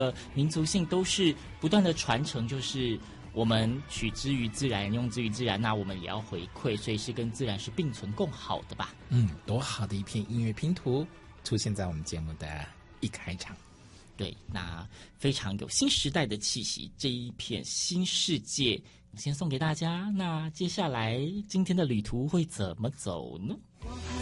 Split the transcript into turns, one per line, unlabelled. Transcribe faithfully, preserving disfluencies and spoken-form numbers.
呃民族性都是不断的传承，就是我们取之于自然，用之于自然，那我们也要回馈，所以是跟自然是并存共好的吧。
嗯，多好的一片音乐拼图出现在我们节目的一开场。
对，那非常有新时代的气息，这一片新世界先送给大家。那接下来今天的旅途会怎么走呢？